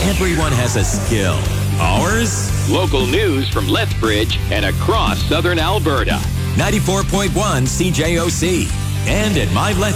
Everyone has a skill. Ours? Local news from Lethbridge and across southern Alberta. 94.1 CJOC. And at